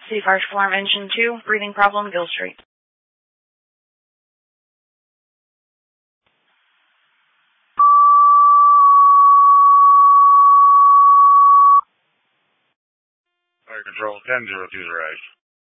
City Fire Alarm Engine 2, breathing problem, Gill Street. Fire Control 10-0 to the rise.